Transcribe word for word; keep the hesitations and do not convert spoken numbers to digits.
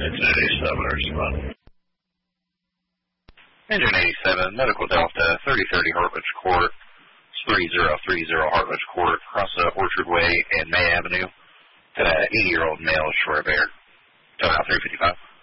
Engine eighty-seven, respond. Engine eighty-seven, Medical Delta, thirty thirty Hartwich Court, three zero three zero Hartwich Court, across uh, Orchard Way and May Avenue. Uh, eighty-year-old male, short of air. Total three fifty-five.